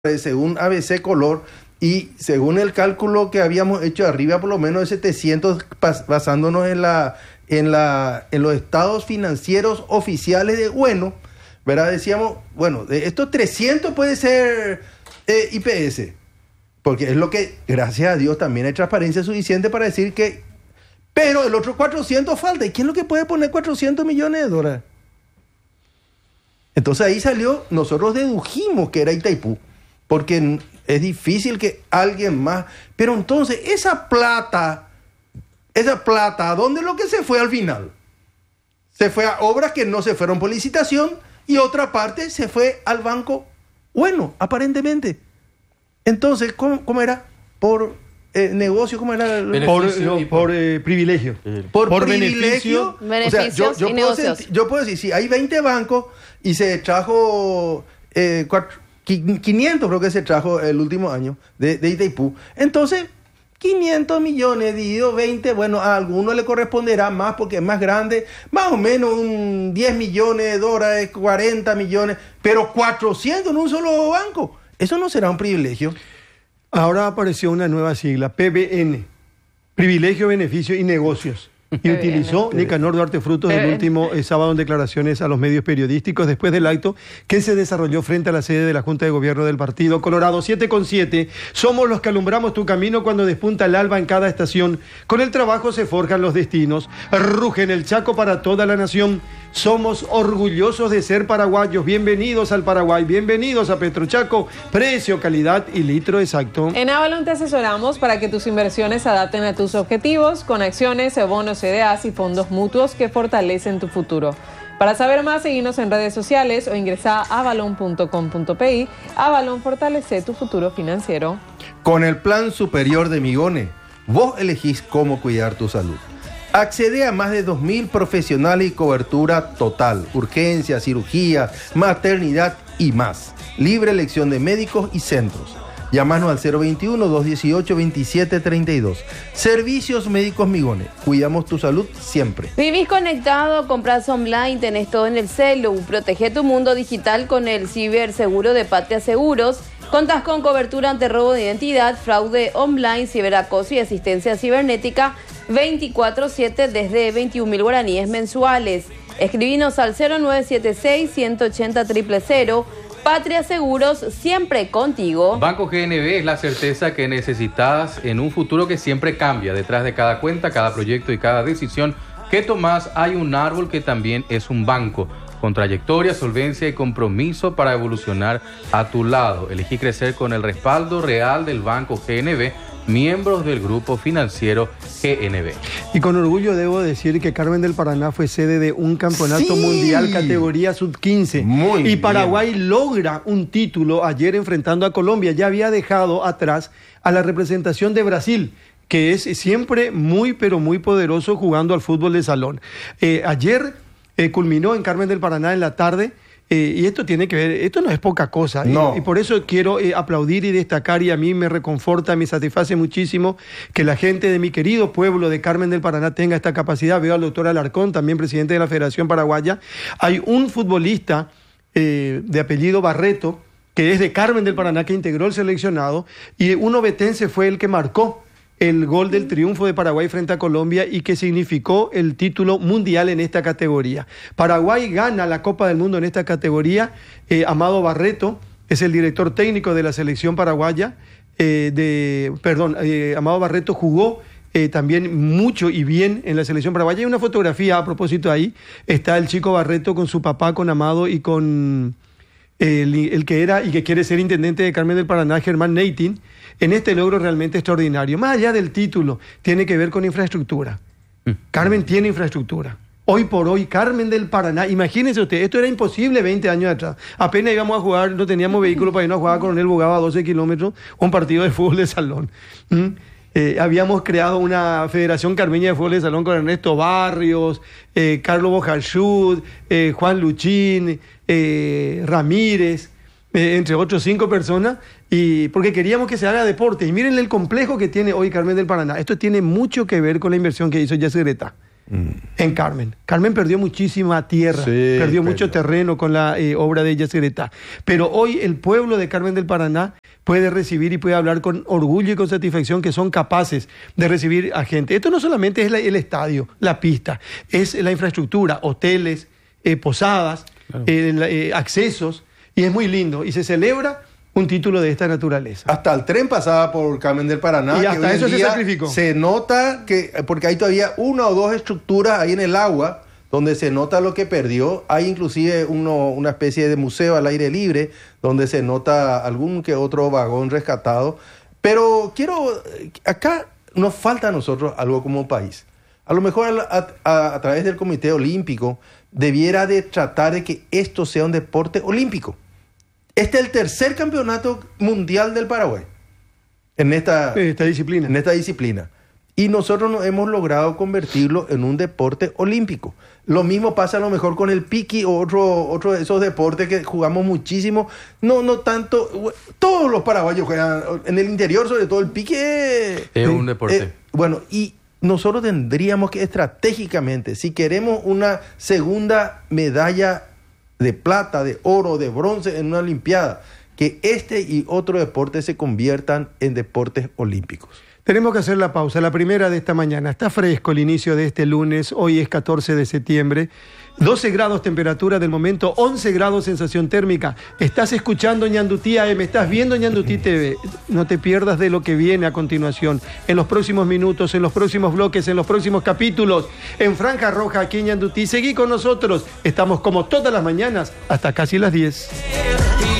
según ABC Color, y según el cálculo que habíamos hecho arriba, por lo menos de 700, basándonos en los estados financieros oficiales de Bueno, ¿verdad? Decíamos, bueno, de estos 300 puede ser IPS, porque es lo que, gracias a Dios, también hay transparencia suficiente para decir que, pero el otro 400 falta. ¿Y quién es lo que puede poner 400 millones de dólares? Entonces ahí salió, nosotros dedujimos que era Itaipú, porque es difícil que alguien más... Pero entonces, esa plata, ¿a dónde es lo que se fue al final? Se fue a obras que no se fueron por licitación y otra parte se fue al banco Bueno, aparentemente. Entonces, ¿cómo era? Por negocio, ¿cómo era? Por privilegio. Por privilegio. Beneficios, O sea, y negocios. yo puedo decir, si hay 20 bancos y se trajo 500, creo que se trajo el último año de Itaipú, entonces 500 millones dividido 20, bueno, a alguno le corresponderá más porque es más grande, más o menos un 10 millones de dólares, 40 millones, pero 400 en un solo banco. ¿Eso no será un privilegio? Ahora apareció una nueva sigla, PBN, Privilegio, Beneficio y Negocios. Y utilizó Nicanor Duarte Frutos el último sábado en declaraciones a los medios periodísticos después del acto que se desarrolló frente a la sede de la Junta de Gobierno del Partido Colorado. 7:7. Somos los que alumbramos tu camino cuando despunta el alba en cada estación. Con el trabajo se forjan los destinos. Ruge en el Chaco para toda la nación. Somos orgullosos de ser paraguayos. Bienvenidos al Paraguay. Bienvenidos a Petrochaco. Precio, calidad y litro exacto. En Avalon te asesoramos para que tus inversiones se adapten a tus objetivos con acciones, bonos, CDAs y fondos mutuos que fortalecen tu futuro. Para saber más, seguinos en redes sociales o ingresa a avalon.com.pi. Avalon, fortalece tu futuro financiero. Con el Plan Superior de Migone, vos elegís cómo cuidar tu salud. Accede a más de 2.000 profesionales y cobertura total, urgencia, cirugía, maternidad y más. Libre elección de médicos y centros. Llámanos al 021-218-2732. Servicios Médicos Migone. Cuidamos tu salud siempre. Vivís conectado, compras online, tenés todo en el celu. Protege tu mundo digital con el ciberseguro de Patria Seguros. Contás con cobertura ante robo de identidad, fraude online, ciberacoso y asistencia cibernética 24/7 desde 21.000 guaraníes mensuales. Escribinos al 0976-180-000. Patria Seguros, siempre contigo. Banco GNB es la certeza que necesitas en un futuro que siempre cambia. Detrás de cada cuenta, cada proyecto y cada decisión que tomás hay un árbol que también es un banco, con trayectoria, solvencia y compromiso para evolucionar a tu lado. Elegí crecer con el respaldo real del Banco GNB, miembros del Grupo Financiero GNB. Y con orgullo debo decir que Carmen del Paraná fue sede de un campeonato mundial categoría sub-15. Muy y Paraguay bien. logra un título ayer enfrentando a Colombia. Ya había dejado atrás a la representación de Brasil, que es siempre muy, pero muy poderoso jugando al fútbol de salón. Ayer culminó en Carmen del Paraná en la tarde. Y esto tiene que ver, esto no es poca cosa. No. Y por eso quiero aplaudir y destacar, y a mí me reconforta, me satisface muchísimo que la gente de mi querido pueblo de Carmen del Paraná tenga esta capacidad. Veo al doctor Alarcón, también presidente de la Federación Paraguaya. Hay un futbolista de apellido Barreto, que es de Carmen del Paraná, que integró el seleccionado, y un ovetense fue el que marcó el gol del triunfo de Paraguay frente a Colombia y que significó el título mundial en esta categoría. Paraguay gana la Copa del Mundo en esta categoría. Amado Barreto es el director técnico de la selección paraguaya. Amado Barreto jugó también mucho y bien en la selección paraguaya. Hay una fotografía a propósito ahí. Está el chico Barreto con su papá, con Amado y con el que era y que quiere ser intendente de Carmen del Paraná, Germán Neitin, en este logro realmente extraordinario. Más allá del título, tiene que ver con infraestructura. Carmen tiene infraestructura. Hoy por hoy, Carmen del Paraná, imagínense usted, esto era imposible 20 años atrás. Apenas íbamos a jugar, no teníamos vehículo para irnos a jugar a Coronel Bogaba a 12 kilómetros, un partido de fútbol de salón. Habíamos creado una Federación Carmeña de Fútbol de Salón con Ernesto Barrios, Carlos Bojarchud, Juan Luchín, Ramírez, entre otros 5 personas, y porque queríamos que se haga deporte. Y miren el complejo que tiene hoy Carmen del Paraná. Esto tiene mucho que ver con la inversión que hizo Yacyretá. en Carmen. Carmen perdió muchísima tierra, perdió mucho terreno con la obra de Yacyretá. Pero hoy el pueblo de Carmen del Paraná puede recibir y puede hablar con orgullo y con satisfacción que son capaces de recibir a gente. Esto no solamente es el estadio, la pista, es la infraestructura, hoteles, posadas, accesos, y es muy lindo. Y se celebra un título de esta naturaleza. Hasta el tren pasaba por Carmen del Paraná. Y hasta eso se sacrificó. Se nota que, porque hay todavía una o dos estructuras ahí en el agua donde se nota lo que perdió. Hay inclusive una especie de museo al aire libre donde se nota algún que otro vagón rescatado. Pero acá nos falta a nosotros algo como país. A lo mejor a través del Comité Olímpico debiera de tratar de que esto sea un deporte olímpico. Este es el tercer campeonato mundial del Paraguay en esta disciplina. Y nosotros no hemos logrado convertirlo en un deporte olímpico. Lo mismo pasa a lo mejor con el piqui o otro de esos deportes que jugamos muchísimo. No tanto. Todos los paraguayos juegan en el interior, sobre todo el piqui. Es un deporte. Bueno, y nosotros tendríamos que estratégicamente, si queremos una segunda medalla de plata, de oro, de bronce en una olimpiada, que este y otro deporte se conviertan en deportes olímpicos. Tenemos que hacer la pausa, la primera de esta mañana. Está fresco el inicio de este lunes, hoy es 14 de septiembre. 12 grados temperatura del momento, 11 grados sensación térmica. Estás escuchando Ñandutí AM, estás viendo Ñandutí TV. No te pierdas de lo que viene a continuación, en los próximos minutos, en los próximos bloques, en los próximos capítulos, en Franja Roja, aquí en Ñandutí. Seguí con nosotros, estamos como todas las mañanas, hasta casi las 10.